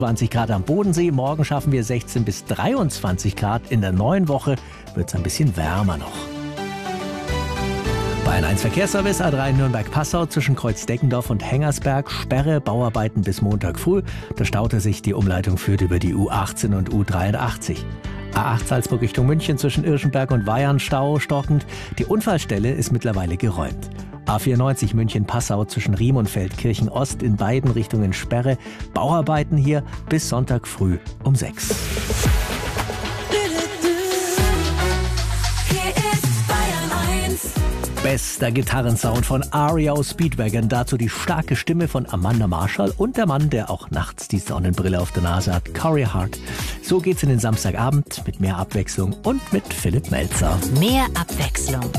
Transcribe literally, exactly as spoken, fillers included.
zwanzig Grad am Bodensee, morgen schaffen wir sechzehn bis dreiundzwanzig Grad. In der neuen Woche wird es ein bisschen wärmer noch. Bayern eins Verkehrsservice, A drei Nürnberg-Passau zwischen Kreuzdeckendorf und Hengersberg. Sperre, Bauarbeiten bis Montag früh. Da staute sich, die Umleitung führt über die U achtzehn und U dreiundachtzig. A acht Salzburg Richtung München zwischen Irschenberg und Weyern, Stau stockend. Die Unfallstelle ist mittlerweile geräumt. A vierundneunzig München-Passau zwischen Riem und Feldkirchen Ost in beiden Richtungen Sperre. Bauarbeiten hier bis Sonntag früh um sechs. Bester Gitarrensound von R E O Speedwagon, dazu die starke Stimme von Amanda Marshall und der Mann, der auch nachts die Sonnenbrille auf der Nase hat, Corey Hart. So geht's in den Samstagabend mit mehr Abwechslung und mit Philipp Melzer. Mehr Abwechslung